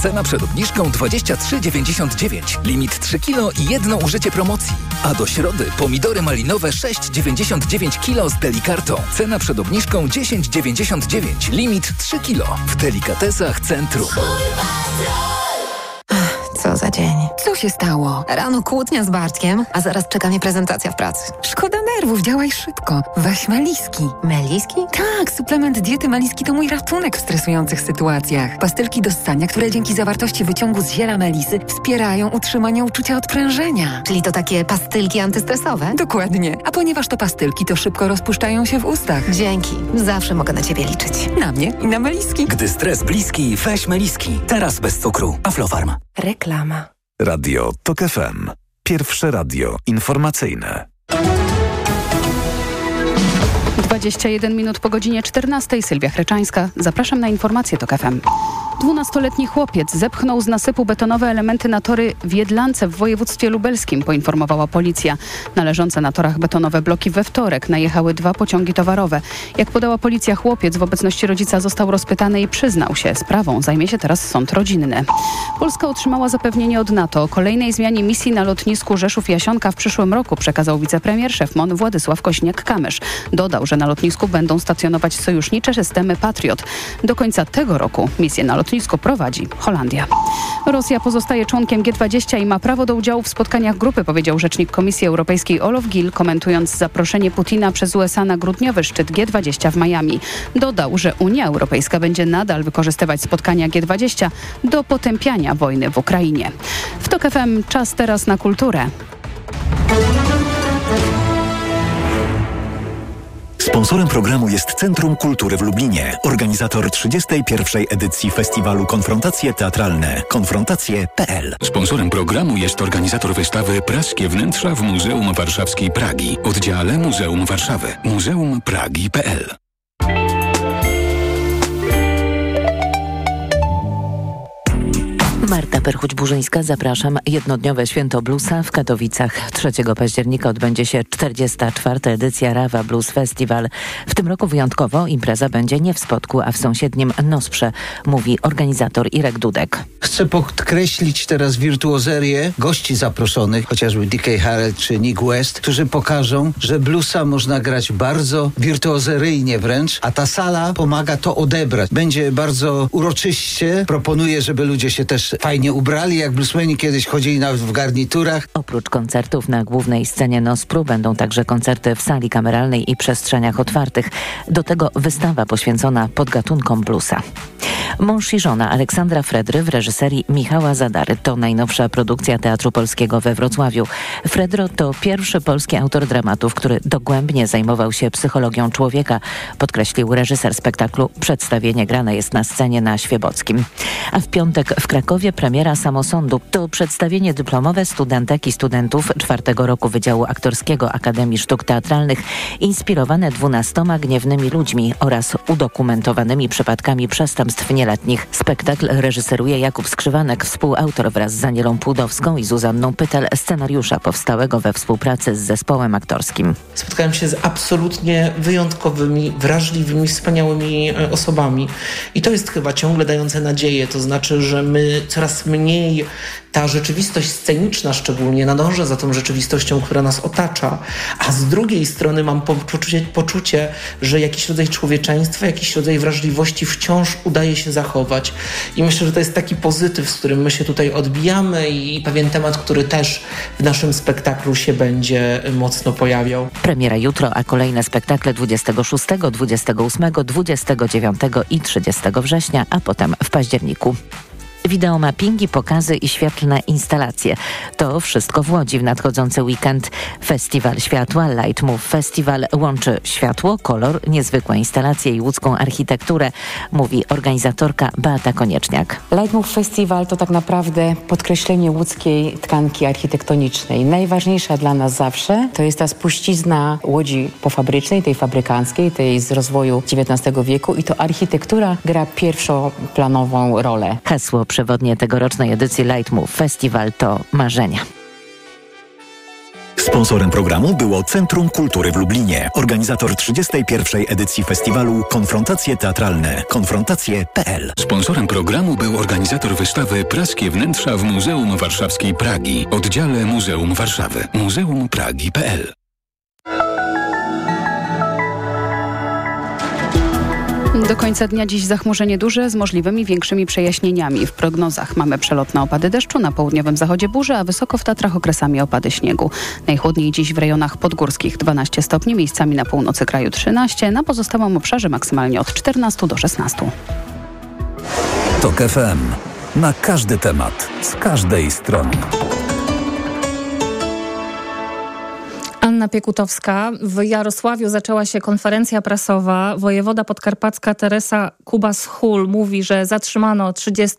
Cena przed obniżką 23,99. Limit 3 kg i jedno użycie promocji. A do środy pomidory malinowe 6,99 kg z Delikartą. Cena przed obniżką 10,99. Limit 3 kg. W Delikatesach Centrum. Co za dzień. Co się stało? Rano kłótnia z Bartkiem, a zaraz czeka mnie prezentacja w pracy. Szkoda nerwów, działaj szybko. Weź Meliski. Meliski? Tak, suplement diety Meliski to mój ratunek w stresujących sytuacjach. Pastylki do ssania, które dzięki zawartości wyciągu z ziela melisy wspierają utrzymanie uczucia odprężenia. Czyli to takie pastylki antystresowe? Dokładnie. A ponieważ to pastylki, to szybko rozpuszczają się w ustach. Dzięki. Zawsze mogę na Ciebie liczyć. Na mnie i na Meliski. Gdy stres bliski, weź Meliski. Teraz bez cukru. Aflofarm. Reklama. Radio TOK FM. Pierwsze radio informacyjne. 21 minut po godzinie 14. Sylwia Chreczańska. Zapraszam na informacje TOK FM. 12-letni chłopiec zepchnął z nasypu betonowe elementy na tory w Jedlance w województwie lubelskim, poinformowała policja. Na leżące na torach betonowe bloki we wtorek najechały 2 pociągi towarowe. Jak podała policja, chłopiec w obecności rodzica został rozpytany i przyznał się. Sprawą zajmie się teraz sąd rodzinny. Polska otrzymała zapewnienie od NATO o kolejnej zmianie misji na lotnisku Rzeszów-Jasionka w przyszłym roku, przekazał wicepremier szef MON Władysław Kośniak-Kamysz. Dodał, że na lotnisku będą stacjonować sojusznicze systemy Patriot. Do końca tego roku misję na lotnisku prowadzi Holandia. Rosja pozostaje członkiem G20 i ma prawo do udziału w spotkaniach grupy, powiedział rzecznik Komisji Europejskiej Olof Gil, komentując zaproszenie Putina przez USA na grudniowy szczyt G20 w Miami. Dodał, że Unia Europejska będzie nadal wykorzystywać spotkania G20 do potępiania wojny w Ukrainie. W TOK FM czas teraz na kulturę. Sponsorem programu jest Centrum Kultury w Lublinie, organizator 31. edycji festiwalu Konfrontacje Teatralne. Konfrontacje.pl. Sponsorem programu jest organizator wystawy Praskie Wnętrza w Muzeum Warszawskiej Pragi, oddziale Muzeum Warszawy, muzeumpragi.pl. Marta Perchuć-Burzyńska, zapraszam. Jednodniowe Święto Bluesa w Katowicach. 3 października odbędzie się 44. edycja Rawa Blues Festival. W tym roku wyjątkowo impreza będzie nie w Spodku, a w sąsiednim Nosprze, mówi organizator Irek Dudek. Chcę podkreślić teraz wirtuozerię gości zaproszonych, chociażby D.K. Harrell czy Nick West, którzy pokażą, że bluesa można grać bardzo wirtuozeryjnie wręcz, a ta sala pomaga to odebrać. Będzie bardzo uroczyście. Proponuję, żeby ludzie się też fajnie ubrali, jak bluesmeni kiedyś chodzili nawet w garniturach. Oprócz koncertów na głównej scenie Nospru będą także koncerty w sali kameralnej i przestrzeniach otwartych. Do tego wystawa poświęcona podgatunkom bluesa. Mąż i żona Aleksandra Fredry w reżyserii Michała Zadary to najnowsza produkcja Teatru Polskiego we Wrocławiu. Fredro to pierwszy polski autor dramatów, który dogłębnie zajmował się psychologią człowieka, podkreślił reżyser spektaklu. Przedstawienie grane jest na scenie na Świebockim. A w piątek w Krakowie premiera Samosądu. To przedstawienie dyplomowe studentek i studentów 4. roku Wydziału Aktorskiego Akademii Sztuk Teatralnych, inspirowane 12 gniewnymi ludźmi oraz udokumentowanymi przypadkami przestępstw nieletnich. Spektakl reżyseruje Jakub Skrzywanek, współautor wraz z Anielą Płudowską i Zuzanną Pytel scenariusza powstałego we współpracy z zespołem aktorskim. Spotkałem się z absolutnie wyjątkowymi, wrażliwymi, wspaniałymi osobami. I to jest chyba ciągle dające nadzieję. To znaczy, że my coraz mniej, ta rzeczywistość sceniczna szczególnie, nadąża za tą rzeczywistością, która nas otacza, a z drugiej strony mam poczucie, że jakiś rodzaj człowieczeństwa, jakiś rodzaj wrażliwości wciąż udaje się zachować. I myślę, że to jest taki pozytyw, z którym my się tutaj odbijamy i pewien temat, który też w naszym spektaklu się będzie mocno pojawiał. Premiera jutro, a kolejne spektakle 26, 28, 29 i 30 września, a potem w październiku. Wideomappingi, pokazy i świetlne instalacje. To wszystko w Łodzi w nadchodzący weekend. Festiwal Światła Light Move Festival łączy światło, kolor, niezwykłe instalacje i łódzką architekturę, mówi organizatorka Beata Konieczniak. Light Move Festival to tak naprawdę podkreślenie łódzkiej tkanki architektonicznej. Najważniejsza dla nas zawsze to jest ta spuścizna Łodzi pofabrycznej, tej fabrykanckiej, tej z rozwoju XIX wieku i to architektura gra pierwszoplanową rolę. Przewodnie tegorocznej edycji Light Move Festival to marzenia. Sponsorem programu było Centrum Kultury w Lublinie. Organizator 31. edycji festiwalu Konfrontacje Teatralne. Konfrontacje.pl. Sponsorem programu był organizator wystawy Praskie wnętrza w Muzeum Warszawskiej Pragi. Oddziale Muzeum Warszawy. Muzeumpragi.pl. Do końca dnia dziś zachmurzenie duże z możliwymi większymi przejaśnieniami. W prognozach mamy przelotne opady deszczu, na południowym zachodzie burze, a wysoko w Tatrach okresami opady śniegu. Najchłodniej dziś w rejonach podgórskich 12 stopni, miejscami na północy kraju 13, na pozostałym obszarze maksymalnie od 14 do 16. TOK FM. Na każdy temat, z każdej strony. Anna Piekutowska. W Jarosławiu zaczęła się konferencja prasowa. Wojewoda podkarpacka Teresa Kubas-Hul mówi, że zatrzymano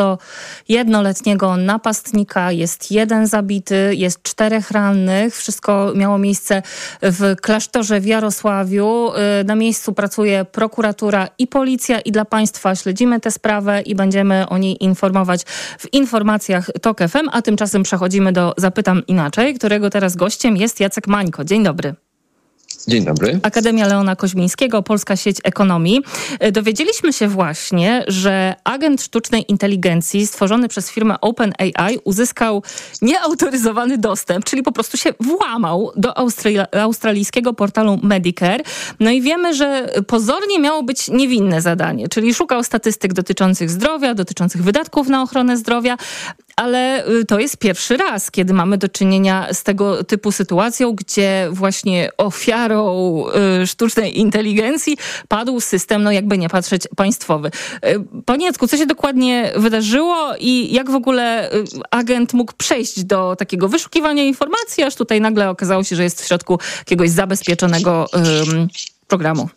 31-letniego napastnika. Jest 1 zabity, jest 4 rannych. Wszystko miało miejsce w klasztorze w Jarosławiu. Na miejscu pracuje prokuratura i policja i dla Państwa śledzimy tę sprawę i będziemy o niej informować w informacjach TOK FM, a tymczasem przechodzimy do Zapytam Inaczej, którego teraz gościem jest Jacek Mańko. Dzień dobry. Dzień dobry. Akademia Leona Koźmińskiego, Polska Sieć Ekonomii. Dowiedzieliśmy się właśnie, że agent sztucznej inteligencji stworzony przez firmę OpenAI uzyskał nieautoryzowany dostęp, czyli po prostu się włamał do australijskiego portalu Medicare. No i wiemy, że pozornie miało być niewinne zadanie, czyli szukał statystyk dotyczących zdrowia, dotyczących wydatków na ochronę zdrowia, ale to jest pierwszy raz, kiedy mamy do czynienia z tego typu sytuacją, gdzie właśnie ofiarą sztucznej inteligencji padł system, no jakby nie patrzeć, państwowy. Panie Jacku, co się dokładnie wydarzyło i jak w ogóle agent mógł przejść do takiego wyszukiwania informacji, aż tutaj nagle okazało się, że jest w środku jakiegoś zabezpieczonego programu?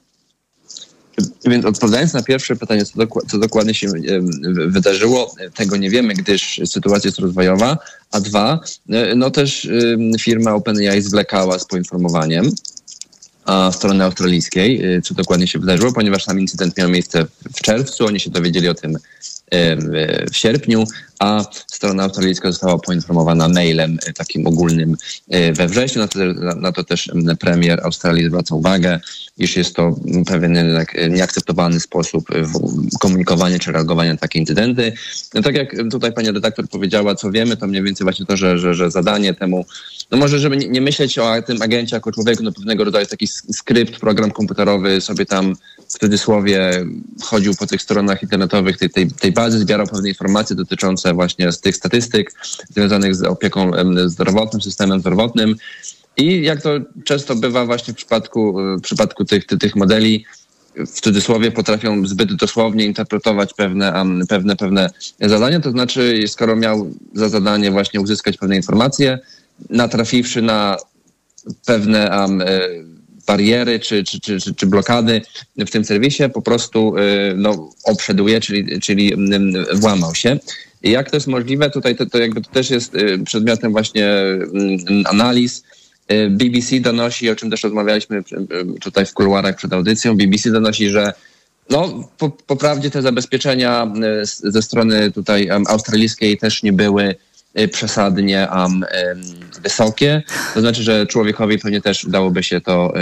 Więc odpowiadając na pierwsze pytanie, co dokładnie się wydarzyło, tego nie wiemy, gdyż sytuacja jest rozwojowa, a 2, no też firma OpenAI zwlekała z poinformowaniem strony australijskiej, co dokładnie się wydarzyło, ponieważ sam incydent miał miejsce w czerwcu, oni się dowiedzieli o tym w sierpniu, a strona australijska została poinformowana mailem takim ogólnym we wrześniu. Na to też premier Australii zwraca uwagę, iż jest to pewien nieakceptowany sposób komunikowania czy reagowania na takie incydenty. No tak jak tutaj pani redaktor powiedziała, co wiemy, to mniej więcej właśnie to, że zadanie temu, no może żeby nie myśleć o tym agencie jako człowieku, no pewnego rodzaju taki skrypt, program komputerowy sobie tam w cudzysłowie chodził po tych stronach internetowych tej bazy, zbierał pewne informacje dotyczące właśnie z tych statystyk związanych z opieką zdrowotną, systemem zdrowotnym. I jak to często bywa właśnie w przypadku tych modeli, w cudzysłowie potrafią zbyt dosłownie interpretować pewne zadania. To znaczy, skoro miał za zadanie właśnie uzyskać pewne informacje, natrafiwszy na pewne bariery czy blokady w tym serwisie, po prostu obszeduje, czyli włamał się. I jak to jest możliwe? Tutaj to jakby to też jest przedmiotem właśnie analiz. BBC donosi, o czym też rozmawialiśmy tutaj w kuluarach przed audycją, BBC donosi, że po prawdzie te zabezpieczenia ze strony tutaj australijskiej też nie były przesadnie wysokie. To znaczy, że człowiekowi pewnie też udałoby się to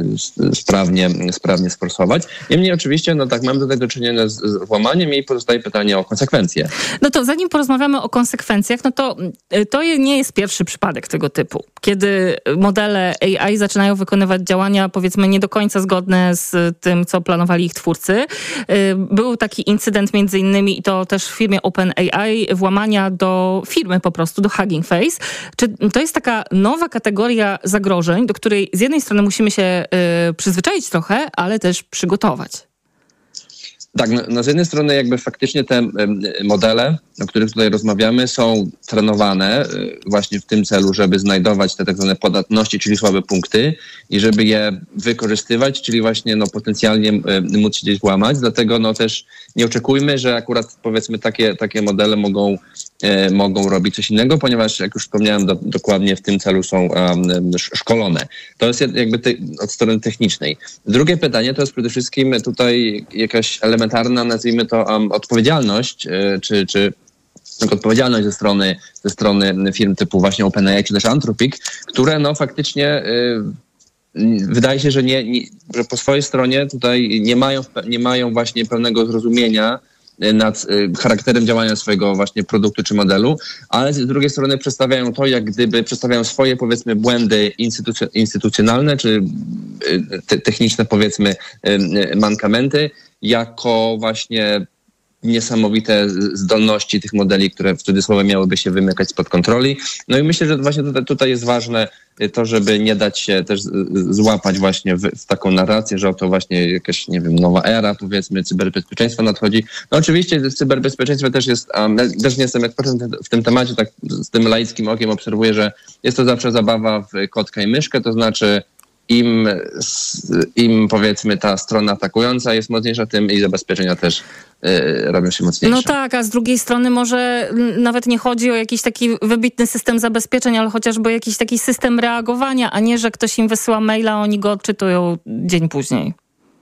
sprawnie sforsować. Niemniej oczywiście, mamy do tego czynienia z włamaniem i pozostaje pytanie o konsekwencje. No to zanim porozmawiamy o konsekwencjach, to nie jest pierwszy przypadek tego typu. Kiedy modele AI zaczynają wykonywać działania, powiedzmy, nie do końca zgodne z tym, co planowali ich twórcy. Był taki incydent między innymi, i to też w firmie OpenAI, włamania do firmy po prostu, do Hugging Face. Czy to jest taka nowa kategoria zagrożeń, do której z jednej strony musimy się przyzwyczaić trochę, ale też przygotować? Tak, z jednej strony jakby faktycznie te modele, o których tutaj rozmawiamy, są trenowane właśnie w tym celu, żeby znajdować te tak zwane podatności, czyli słabe punkty i żeby je wykorzystywać, czyli właśnie potencjalnie móc się gdzieś włamać. Dlatego też nie oczekujmy, że akurat powiedzmy takie modele mogą robić coś innego, ponieważ jak już wspomniałem, dokładnie w tym celu są szkolone. To jest jakby od strony technicznej. Drugie pytanie to jest przede wszystkim tutaj jakaś elementarna, nazwijmy to, odpowiedzialność, czy odpowiedzialność ze strony firm typu właśnie OpenAI czy też Anthropic, które no faktycznie wydaje się, że że po swojej stronie tutaj nie mają właśnie pełnego zrozumienia nad charakterem działania swojego właśnie produktu czy modelu, ale z drugiej strony przedstawiają to, jak gdyby przedstawiają swoje, powiedzmy, błędy instytucjonalne czy techniczne, powiedzmy, mankamenty jako właśnie niesamowite zdolności tych modeli, które w cudzysłowie miałyby się wymykać spod kontroli. No i myślę, że właśnie tutaj jest ważne to, żeby nie dać się też złapać właśnie w taką narrację, że oto właśnie jakaś, nie wiem, nowa era, powiedzmy, cyberbezpieczeństwa nadchodzi. No oczywiście w cyberbezpieczeństwie też jest, też nie jestem ekspertem w tym temacie, tak z tym laickim okiem obserwuję, że jest to zawsze zabawa w kotka i myszkę, to znaczy im powiedzmy ta strona atakująca jest mocniejsza, tym i zabezpieczenia też robią się mocniejsze. No tak, a z drugiej strony może nawet nie chodzi o jakiś taki wybitny system zabezpieczeń, ale chociażby jakiś taki system reagowania, a nie, że ktoś im wysyła maila, a oni go odczytują dzień później.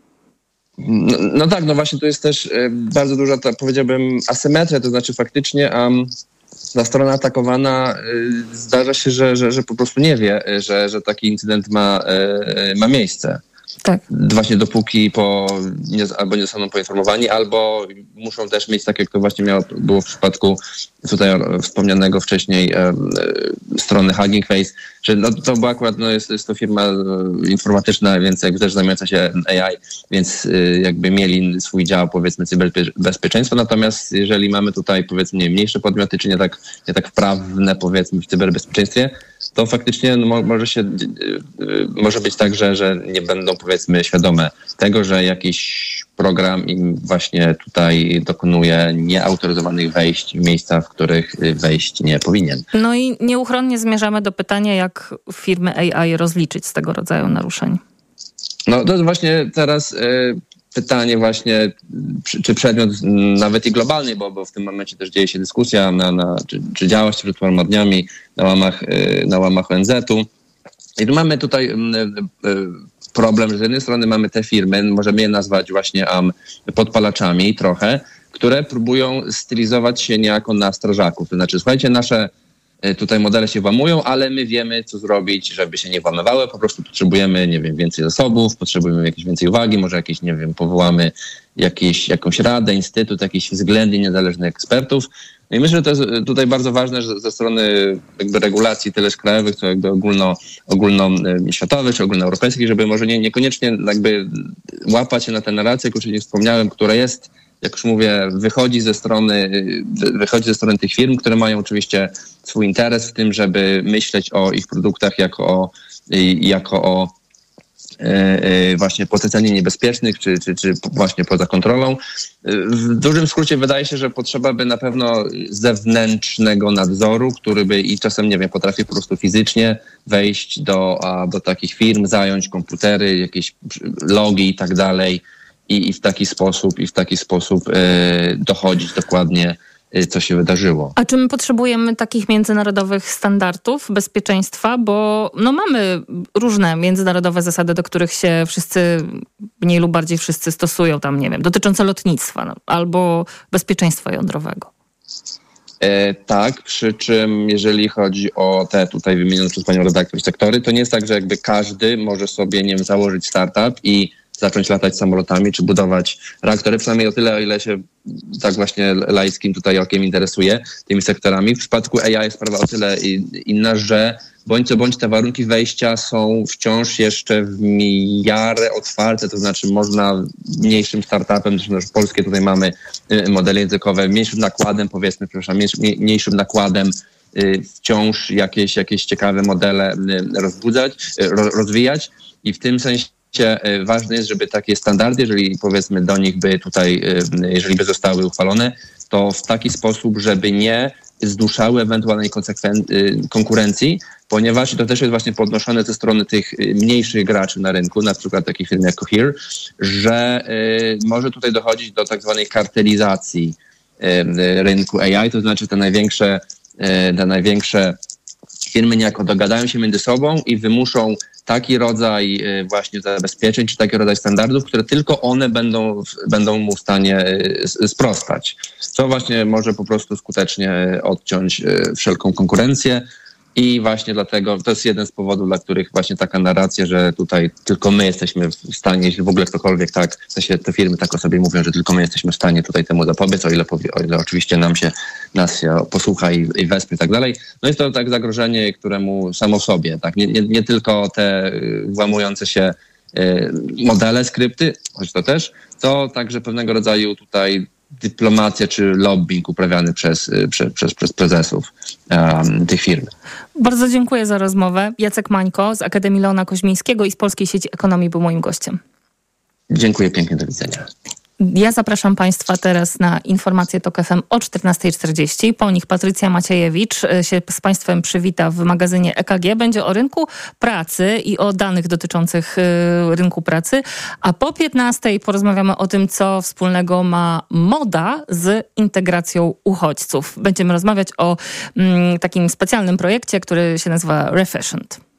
No tak, no właśnie tu jest też bardzo duża, powiedziałbym, asymetria, to znaczy faktycznie ta strona atakowana zdarza się, że po prostu nie wie, że taki incydent ma miejsce. Tak. Właśnie dopóki albo nie zostaną poinformowani, albo muszą też mieć, tak jak to właśnie było w przypadku tutaj wspomnianego wcześniej strony Hugging Face, że no, to była akurat, no jest to firma informatyczna, więc jakby też zajmująca się AI, więc jakby mieli swój dział, powiedzmy, cyberbezpieczeństwa. Natomiast jeżeli mamy tutaj, powiedzmy, mniejsze podmioty, czy nie tak wprawne, powiedzmy, w cyberbezpieczeństwie, to faktycznie może być tak, że nie będą, powiedzmy, świadome tego, że jakiś program im właśnie tutaj dokonuje nieautoryzowanych wejść w miejsca, w których wejść nie powinien. No i nieuchronnie zmierzamy do pytania, jak firmy AI rozliczyć z tego rodzaju naruszeń. No to właśnie teraz pytanie właśnie, czy przedmiot nawet i globalny, bo w tym momencie też dzieje się dyskusja, czy działa się przed paroma dniami na łamach ONZ-u. I tu mamy tutaj problem, że z jednej strony mamy te firmy, możemy je nazwać właśnie podpalaczami trochę, które próbują stylizować się niejako na strażaków. To znaczy, słuchajcie, nasze tutaj modele się włamują, ale my wiemy, co zrobić, żeby się nie włamywały. Po prostu potrzebujemy, nie wiem, więcej zasobów, potrzebujemy jakieś więcej uwagi, może jakieś, nie wiem, powołamy jakąś radę, instytut, jakichś względnie niezależnych ekspertów. No i myślę, że to jest tutaj bardzo ważne, że ze strony jakby regulacji tyleż krajowych, to jakby ogólnoświatowych czy ogólnoeuropejskich, żeby może niekoniecznie jakby łapać się na tę narrację, jak już nie wspomniałem, która jest, jak już mówię, wychodzi ze strony tych firm, które mają oczywiście swój interes w tym, żeby myśleć o ich produktach jako o właśnie potencjalnie niebezpiecznych, czy właśnie poza kontrolą. W dużym skrócie wydaje się, że potrzeba by na pewno zewnętrznego nadzoru, który by i czasem, nie wiem, potrafi po prostu fizycznie wejść do takich firm, zająć komputery, jakieś logi i tak dalej i w taki sposób dochodzić dokładnie, co się wydarzyło. A czy my potrzebujemy takich międzynarodowych standardów bezpieczeństwa? Bo no mamy różne międzynarodowe zasady, do których się wszyscy, mniej lub bardziej wszyscy stosują, tam, nie wiem, dotyczące lotnictwa albo bezpieczeństwa jądrowego. Tak, przy czym jeżeli chodzi o te tutaj wymienione przez panią redaktor sektory, to nie jest tak, że jakby każdy może sobie, nie wiem, założyć startup i zacząć latać samolotami, czy budować reaktory, przynajmniej o tyle, o ile się tak właśnie laickim tutaj okiem interesuje tymi sektorami. W przypadku AI jest sprawa o tyle inna, że bądź co bądź te warunki wejścia są wciąż jeszcze w miarę otwarte, to znaczy można mniejszym startupem, zresztą polskie tutaj mamy modele językowe, mniejszym nakładem wciąż jakieś ciekawe modele rozwijać i w tym sensie ważne jest, żeby takie standardy, jeżeli powiedzmy do nich by tutaj, jeżeli by zostały uchwalone, to w taki sposób, żeby nie zduszały ewentualnej konkurencji, ponieważ i to też jest właśnie podnoszone ze strony tych mniejszych graczy na rynku, na przykład takich firm jak Cohere, że może tutaj dochodzić do tak zwanej kartelizacji rynku AI, to znaczy te największe firmy niejako dogadają się między sobą i wymuszą taki rodzaj właśnie zabezpieczeń, czy taki rodzaj standardów, które tylko one będą mu w stanie sprostać. Co właśnie może po prostu skutecznie odciąć wszelką konkurencję. I właśnie dlatego, to jest jeden z powodów, dla których właśnie taka narracja, że tutaj tylko my jesteśmy w stanie, jeśli w ogóle ktokolwiek tak, w sensie te firmy tak o sobie mówią, że tylko my jesteśmy w stanie tutaj temu zapobiec, o ile oczywiście nas się posłucha i wesprze i tak dalej. No jest to tak zagrożenie, któremu samo sobie, tak, nie tylko te włamujące się modele, skrypty, choć to też, to także pewnego rodzaju tutaj dyplomacja czy lobbying uprawiany przez prezesów tych firm. Bardzo dziękuję za rozmowę. Jacek Mańko z Akademii Leona Koźmińskiego i z Polskiej Sieci Ekonomii był moim gościem. Dziękuję pięknie, do widzenia. Ja zapraszam Państwa teraz na informacje TOK FM o 14:40. Po nich Patrycja Maciejewicz się z Państwem przywita w magazynie EKG. Będzie o rynku pracy i o danych dotyczących rynku pracy. A po 15:00 porozmawiamy o tym, co wspólnego ma moda z integracją uchodźców. Będziemy rozmawiać o takim specjalnym projekcie, który się nazywa Refashioned.